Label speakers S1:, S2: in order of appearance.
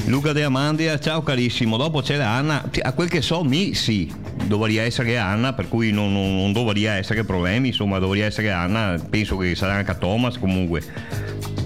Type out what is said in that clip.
S1: Luca De Amandia, ciao carissimo. Dopo c'era Anna, a quel che so, sì, dovrebbe essere Anna, per cui non dovrebbe essere problemi, insomma, dovrebbe essere Anna. Penso che sarà anche Thomas comunque.